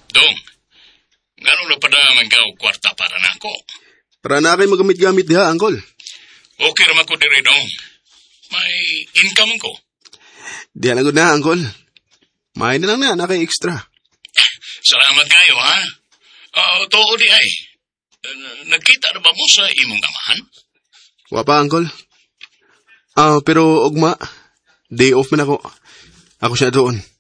Dong, ngano na pada manggaw kwarta para nako? Para na kayo magamit-gamit diha, Uncle. Okay raman ko dire, Dong. May income ko. Diha na gud na, Uncle. May na lang na kay extra. Salamat kayo, ha? Too di ay. Nagkita na ba mo sa imong amahan? Wa pa, Uncle. Pero ugma, day off man ako. Ako siya doon.